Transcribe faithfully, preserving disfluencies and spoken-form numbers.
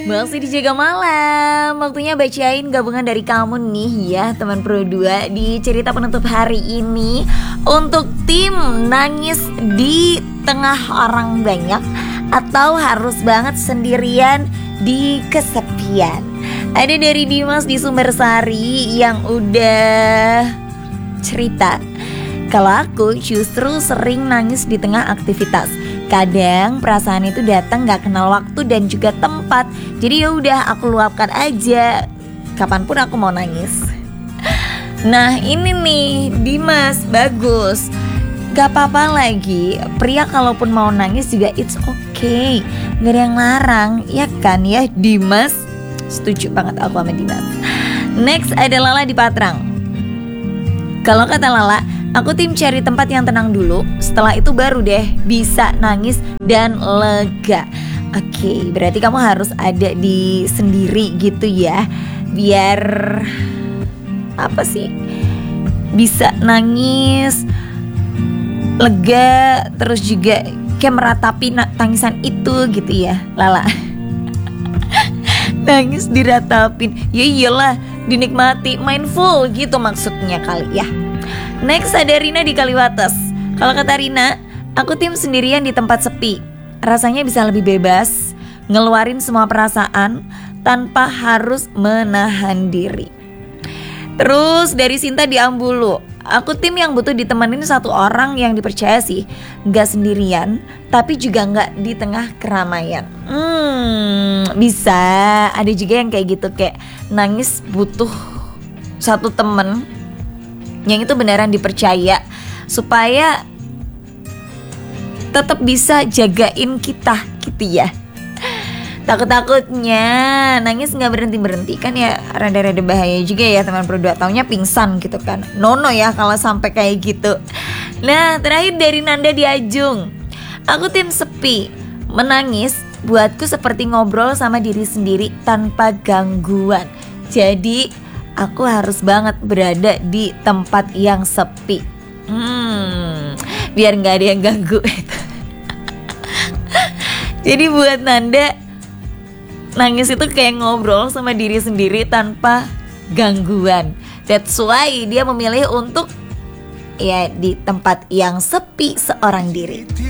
Masih dijaga malam, waktunya bacain gabungan dari kamu nih ya teman Pro dua di cerita penutup hari ini. Untuk tim nangis di tengah orang banyak atau harus banget sendirian di kesepian. Ada dari Dimas di Sumbersari yang udah cerita, kalau aku justru sering nangis di tengah aktivitas. Kadang perasaan itu datang gak kenal waktu dan juga tempat. Jadi ya udah aku luapkan aja kapanpun aku mau nangis. Nah ini nih Dimas, bagus. Gak apa-apa lagi, pria kalaupun mau nangis juga it's okay, gak ada yang larang, ya kan ya Dimas? Setuju banget aku sama Dimas. Next ada Lala di Patrang. Kalau kata Lala, aku tim cari tempat yang tenang dulu. Setelah itu baru deh bisa nangis dan lega. Oke, berarti kamu harus ada di sendiri gitu ya, biar apa sih, bisa nangis lega, terus juga kayak meratapi tangisan itu gitu ya Lala. Nangis diratapin, ya iyalah, dinikmati, mindful gitu maksudnya kali ya. Next ada Rina di Kaliwates. Kalau kata Rina, aku tim sendirian di tempat sepi. Rasanya bisa lebih bebas, ngeluarin semua perasaan tanpa harus menahan diri. Terus dari Sinta di Ambulu, aku tim yang butuh ditemenin satu orang yang dipercaya sih, gak sendirian, tapi juga gak di tengah keramaian. Hmm, bisa, ada juga yang kayak gitu, kayak nangis butuh satu temen yang itu beneran dipercaya supaya tetap bisa jagain kita gitu ya. Takut-takutnya nangis gak berhenti-berhenti kan ya rada-rada bahaya juga ya teman Pro dua. Taunya pingsan gitu kan. Nono ya kalau sampai kayak gitu. Nah terakhir dari Nanda di Ajung. Aku tim sepi. Menangis buatku seperti ngobrol sama diri sendiri tanpa gangguan. Jadi aku harus banget berada di tempat yang sepi. Hmm, biar gak ada yang ganggu. Jadi buat Nanda, nangis itu kayak ngobrol sama diri sendiri tanpa gangguan. That's why dia memilih untuk ya di tempat yang sepi seorang diri.